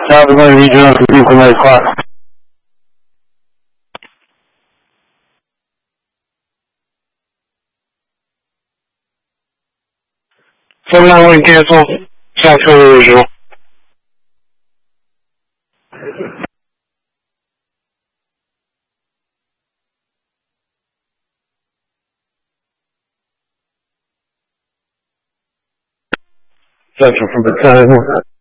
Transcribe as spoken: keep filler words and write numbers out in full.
Now we're going to be doing some people in the class. Someone want to cancel? Sounds for the original. Central from the time.